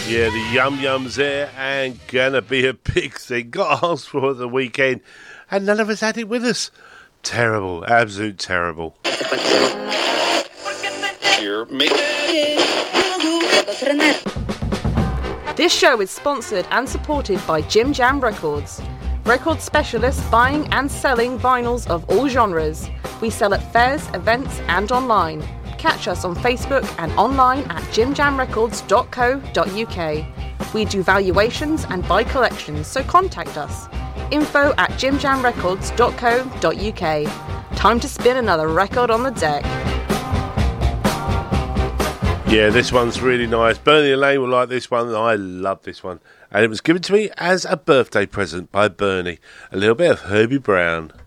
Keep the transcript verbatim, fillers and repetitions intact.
Yeah, the Yum Yums there, and gonna be a big thing. Got asked for at the weekend, and none of us had it with us. Terrible, absolute terrible. This show is sponsored and supported by Jim Jam Records. Record specialists buying and selling vinyls of all genres. We sell at fairs, events and online. Catch us on Facebook and online at jim jam records dot co dot uk. We do valuations and buy collections, so contact us. Info at jim jam records dot co dot uk. Time to spin another record on the deck. Yeah, this one's really nice. Bernie and Elaine will like this one. I love this one. And it was given to me as a birthday present by Bernie. A little bit of Herbie Brown.